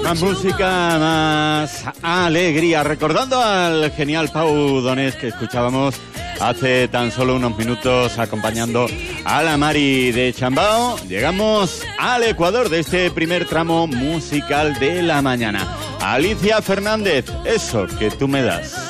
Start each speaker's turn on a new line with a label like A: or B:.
A: Más música, más alegría. Recordando al genial Pau Donés que escuchábamos hace tan solo unos minutos acompañando a la Mari de Chambao, llegamos al Ecuador de este primer tramo musical de la mañana. Alicia Fernández, eso que tú me das.